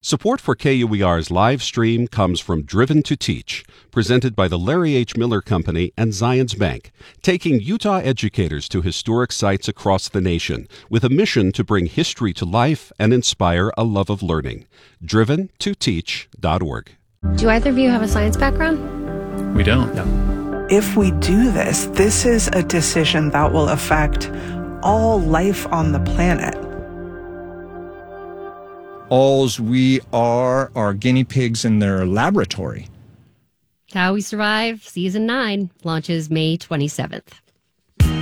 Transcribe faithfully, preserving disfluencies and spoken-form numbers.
Support for K U E R's live stream comes from Driven to Teach, presented by the Larry H. Miller Company and Zions Bank, taking Utah educators to historic sites across the nation with a mission to bring history to life and inspire a love of learning. driven to teach dot org. Do either of you have a science background? We don't. No. If we do this, this is a decision that will affect all life on the planet. Alls we are are guinea pigs in their laboratory. How We Survive, Season nine, launches May twenty-seventh.